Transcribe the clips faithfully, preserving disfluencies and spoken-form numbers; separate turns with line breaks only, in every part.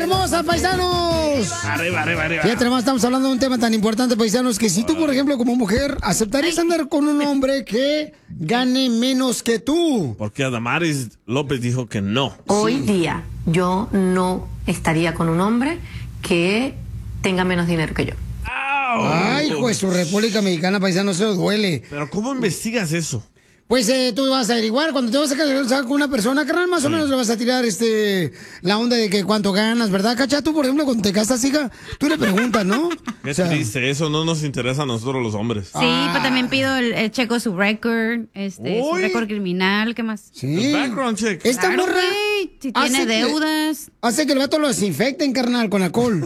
hermosa, paisanos!
Arriba, arriba, arriba.
Fíjate, nomás estamos hablando de un tema tan importante, paisanos, que si tú, por ejemplo, como mujer, ¿aceptarías andar con un hombre que gane menos que tú?
Porque Adamaris López dijo que no.
Hoy día yo no estaría con un hombre que tenga menos dinero que yo.
Ay, pues su República Mexicana, paisano, se lo duele.
Pero ¿cómo investigas eso?
Pues eh, tú vas a averiguar, cuando te vas a casar con una persona, carnal, más o menos le vas a tirar este la onda de que cuánto ganas, ¿verdad, Cacha? Tú, por ejemplo, cuando te casas, hija, tú le preguntas, ¿no?
¿Qué
O sea,
triste? Eso no nos interesa a nosotros los hombres.
Sí, pero también pido el, el checo su récord, este, su
Uy.
récord criminal, ¿qué más?
Sí.
El background check.
Esta
Claro,
morra
güey, si tiene
hace que-
deudas.
hace que el vato lo desinfecten, carnal, con alcohol.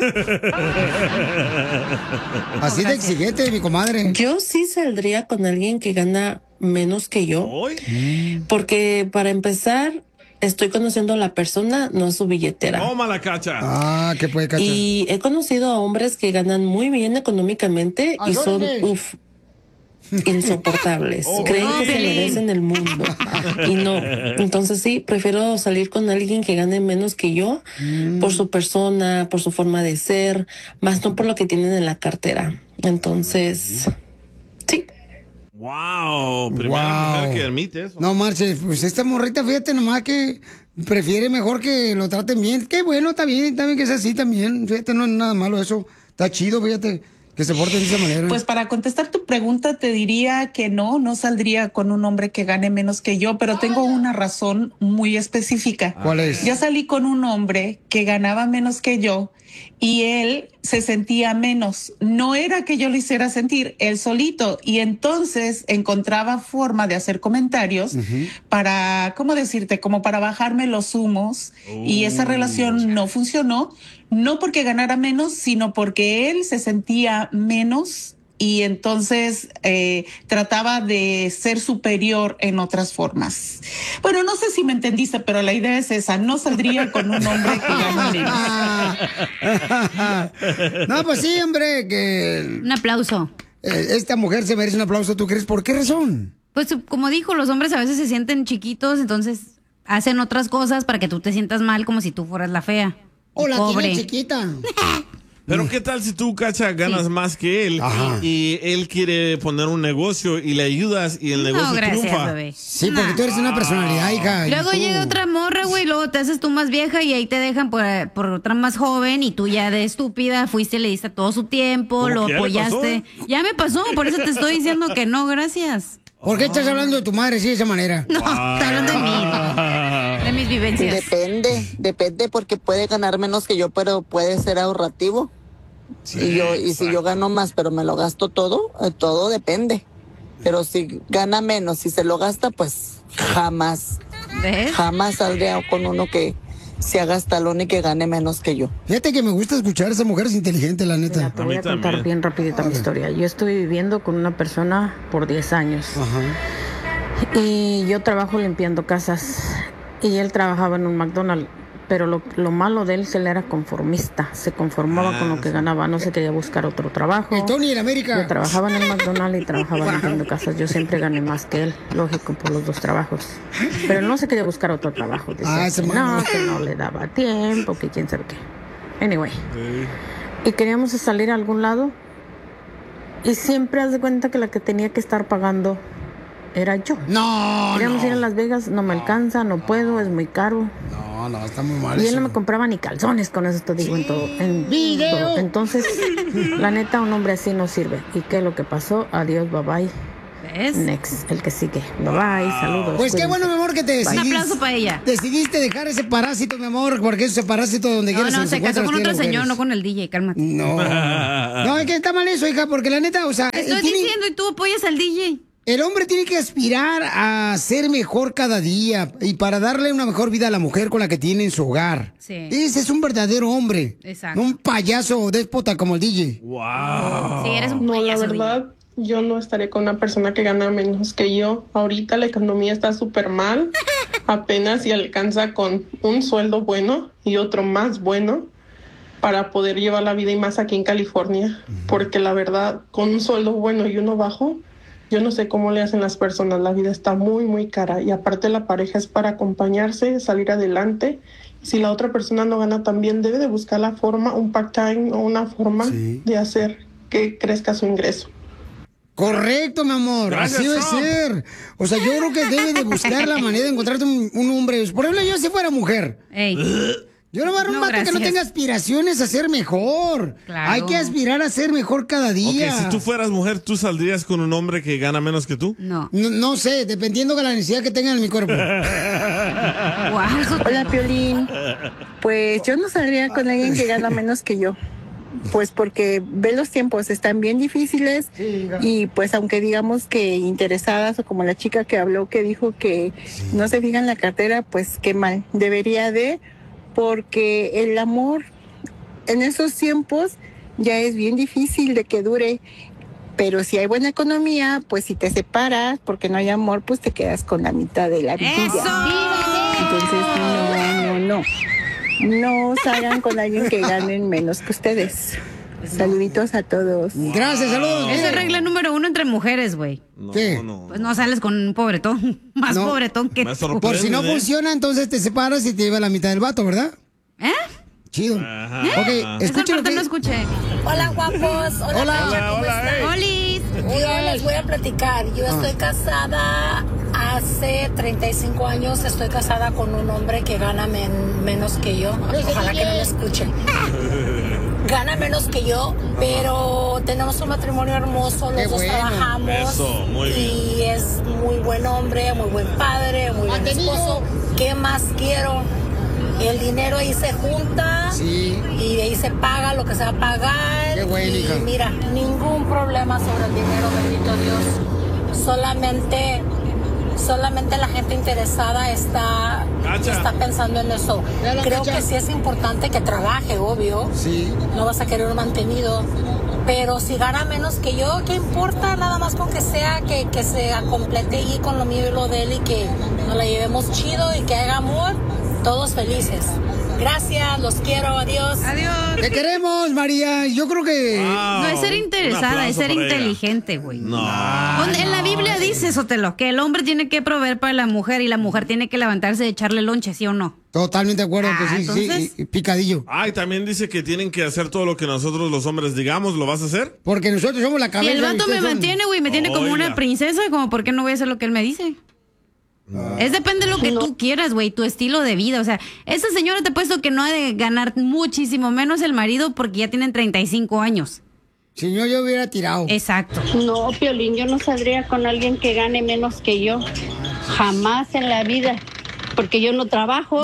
Así de exigente, mi comadre.
Yo sí saldría con alguien que gana menos que yo,
¿Hoy?
porque para empezar, estoy conociendo a la persona, no su billetera.
Toma la cacha.
Ah, ¿qué puede, Cacha?
Y he conocido a hombres que ganan muy bien económicamente y son,
Ayúdame.
uff, insoportables.
Oh,
Creen que se
Piolín.
merecen el mundo. Y no. Entonces sí, prefiero salir con alguien que gane menos que yo por su persona, por su forma de ser, más no por lo que tienen en la cartera. Entonces, sí.
Wow. Primera
Wow.
mujer que admite eso.
No marches, pues esta morrita, fíjate nomás que prefiere mejor que lo traten bien. Qué bueno, está bien, está bien que sea así también. Fíjate, no es nada malo eso. Está chido, fíjate, que se porten de esa manera.
Pues para contestar tu pregunta te diría que no, no saldría con un hombre que gane menos que yo, pero tengo una razón muy específica.
¿Cuál es?
Ya salí con un hombre que ganaba menos que yo y él se sentía menos. No era que yo lo hiciera sentir, él solito. Y entonces encontraba forma de hacer comentarios para, ¿cómo decirte? Como para bajarme los humos. Y esa relación no funcionó. No porque ganara menos, sino porque él se sentía menos y entonces eh, trataba de ser superior en otras formas. Bueno, no sé si me entendiste, pero la idea es esa. No saldría con un hombre que gane menos.
No, pues sí, hombre, que
Un aplauso.
eh, esta mujer se merece un aplauso, ¿tú crees? ¿Por qué razón?
Pues como dijo, los hombres a veces se sienten chiquitos, entonces hacen otras cosas para que tú te sientas mal como si tú fueras la fea.
O la
Pobre.
tiene chiquita.
Pero ¿qué tal si tú, Cacha, ganas
Sí.
más que él
Ajá.
y él quiere poner un negocio y le ayudas y el negocio
No, gracias,
triunfa?
bebé.
Sí, porque tú eres una personalidad, hija. y
Luego
tú-
llega otra morra, güey, luego te haces tú más vieja y ahí te dejan por, por otra más joven y tú ya de estúpida fuiste, le diste todo su tiempo,
¿Cómo
lo
que ya le
apoyaste. Ya me pasó, por eso te estoy diciendo que no, gracias.
¿Por qué estás hablando de tu madre así de esa manera?
No, está hablando de mí, de mis vivencias.
Depende, depende porque puede ganar menos que yo, pero puede ser ahorrativo. y yo y si yo gano más, pero me lo gasto todo, eh, todo depende. Pero si gana menos y se lo gasta, pues jamás,
¿Ves?
jamás saldría con uno que se haga gastalón y que gane menos que yo.
Fíjate que me gusta escuchar a esa mujer, es inteligente, la neta.
Mira, te
A
voy
mí
a contar
también.
bien rapidita mi historia. Yo estoy viviendo con una persona por diez años
Ajá.
y yo trabajo limpiando casas y él trabajaba en un McDonald's, pero lo, lo malo de él es que él era conformista, se conformaba
Ah,
con lo que ganaba, no se quería buscar otro trabajo.
El Tony en
Yo
América.
trabajaba en el McDonald's y trabajaba limpiando casas. Yo siempre gané más que él, lógico, por los dos trabajos. Pero él no se quería buscar otro trabajo. Decía
Ah, ese
que
mano.
no, que no le daba tiempo, que quién sabe qué. Anyway. Y queríamos salir a algún lado. Y siempre haz de cuenta que la que tenía que estar pagando era yo.
No,
Queríamos ir a
no.
Las Vegas, no me alcanza, no puedo, es muy caro.
No, no, está muy mal
Y él
eso.
no me compraba ni calzones, con eso te digo en todo. En
Video.
todo. Entonces, la neta, un hombre así no sirve. ¿Y qué es lo que pasó? Adiós, bye bye.
¿Ves?
Next, el que sigue. Bye bye, saludos.
Pues qué
cuídense.
bueno, mi amor, que te
Un
decidiste.
aplauso para ella.
Decidiste dejar ese parásito, mi amor, porque ese parásito donde
No,
quieras
no, se casó con otro señor, no con el D J, cálmate.
No. No, es que está mal eso, hija, porque la neta, o sea,
Te estoy
tiene-
diciendo y tú apoyas al D J.
el hombre tiene que aspirar a ser mejor cada día y para darle una mejor vida a la mujer con la que tiene en su hogar.
Sí.
Ese es un verdadero hombre.
Exacto.
No un payaso déspota como el D J.
Wow.
Sí, eres un
No, la
payaso, D J.
verdad, yo no estaré con una persona que gana menos que yo. Ahorita la economía está súper mal. Apenas si alcanza con un sueldo bueno y otro más bueno para poder llevar la vida, y más aquí en California. Porque la verdad, con un sueldo bueno y uno bajo, yo no sé cómo le hacen las personas. La vida está muy, muy cara. Y aparte la pareja es para acompañarse, salir adelante. si la otra persona no gana tan bien, debe de buscar la forma, un part-time o una forma
Sí.
de hacer que crezca su ingreso.
Correcto, mi amor.
Gracias,
Así debe
Trump.
ser. O sea, yo creo que debe de buscar la manera de encontrarte un, un hombre. Por ejemplo, yo si fuera mujer.
Ey.
Yo no voy a dar un
No,
vato que no
gracias.
tenga aspiraciones a ser mejor.
Claro.
Hay que aspirar a ser mejor cada
Ok,
día.
si tú fueras mujer, ¿tú saldrías con un hombre que gana menos que tú?
No.
No, no sé, dependiendo de la necesidad que tenga en mi cuerpo.
Guau, eso-
Hola, Piolín. Pues yo no saldría con alguien que gana menos que yo. Pues porque ve los tiempos están bien difíciles y pues aunque digamos que interesadas o como la chica que habló que dijo que no se fija en la cartera, pues qué mal. Debería de, porque el amor en esos tiempos ya es bien difícil de que dure. Pero si hay buena economía, pues si te separas porque no hay amor, pues te quedas con la mitad de la vida.
¡Eso!
Entonces, no, no, no. No salgan con alguien que ganen menos que ustedes. Saluditos a todos.
Gracias, saludos.
Esa es regla número uno entre mujeres, güey.
No,
¿Qué?
no.
Pues no sales con un pobretón. Más
No.
pobretón que
Me
tú.
sorprende.
Por si no
¿eh?
funciona, entonces te separas y te lleva la mitad del vato, ¿verdad?
¿Eh?
Chido.
Ajá.
Ok,
Esa
escuchen lo
parte
que...
no escuché.
Hola guapos, hola,
Hola.
Pancha, ¿cómo
Hola,
están?
¡Olis!
Yo les voy a platicar, yo estoy casada hace treinta y cinco años, estoy casada con un hombre que gana men- menos que yo, ojalá que no me escuche. Gana menos que yo, pero tenemos un matrimonio hermoso, los
Qué
dos
bueno.
trabajamos
Eso, muy
y es muy buen hombre, muy buen padre, muy buen esposo. ¿Qué más quiero? El dinero ahí se junta
Sí.
y de ahí se paga lo que se va a pagar.
Qué bueno,
y
hija.
mira, ningún problema sobre el dinero, bendito Dios. Solamente, solamente la gente interesada está,
Cacha.
está pensando en eso.
Ya la
Creo
cacha.
que sí es importante que trabaje, obvio.
Sí.
No vas a querer un mantenido. Pero si gana menos que yo, ¿qué importa? Nada más con que sea, que, que se complete y con lo mío y lo de él y que nos la llevemos chido y que haga amor, todos felices. Gracias, los quiero, adiós.
Adiós.
Te queremos, María. Yo creo que...
Wow.
No es ser
Un
interesada, es
aplauso
ser
para ella.
inteligente, güey.
No.
Donde- En la Biblia dice, Sotelo, que el hombre tiene que proveer para la mujer y la mujer tiene que levantarse y echarle lonche, ¿sí o no?
Totalmente de acuerdo,
Ah,
que sí,
entonces-
sí, y- y picadillo.
Ay, también dice que tienen que hacer todo lo que nosotros los hombres digamos. ¿Lo vas a hacer?
Porque nosotros somos la
Si
cabeza.
el
y
vato me
ustedes son-
mantiene, güey, me tiene como
Oiga.
una princesa, como por qué no voy a hacer lo que él me dice. Es depende de lo que tú quieras, güey, tu estilo de vida. O sea, esa señora te he puesto que no ha de ganar muchísimo menos el marido porque ya tienen treinta y cinco años.
Si no, yo hubiera tirado.
Exacto.
No, Piolín, yo no saldría con alguien que gane menos que yo. Jamás en la vida. Porque yo no trabajo.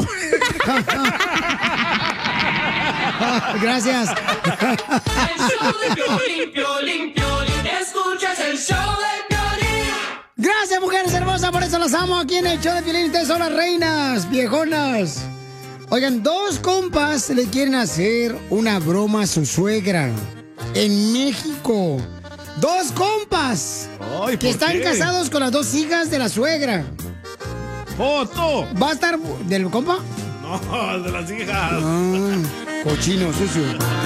Gracias.
El show de Piolín, Piolín, Piolín. Escuchas el show de Piolín.
Gracias, mujeres hermosas, por eso las amo aquí en el show de Piolín. Ustedes son las reinas, viejonas. Oigan, dos compas le quieren hacer una broma a su suegra en México. Dos compas
Ay,
que
¿por
están
qué?
casados con las dos hijas de la suegra.
¡Foto!
¿Va a estar del compa?
No, de las hijas.
Ah, cochino, sucio.